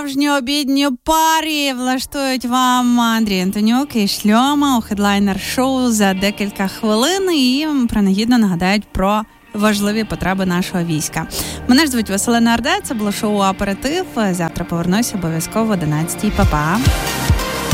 Справжні обідні парі влаштують вам Андрій Антонюк і Шльома у хедлайнер-шоу за декілька хвилин і принагідно нагадають про важливі потреби нашого війська. Мене ж звуть Василина Орде, це було шоу «Аперитив». Завтра повернусь обов'язково о 11:00. Па-па!